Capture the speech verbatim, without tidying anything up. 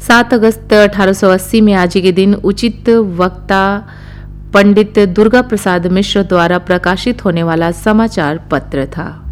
सात अगस्त अठारह सौ अस्सी में आज ही के दिन उचित वक्ता पंडित दुर्गा प्रसाद मिश्र द्वारा प्रकाशित होने वाला समाचार पत्र था।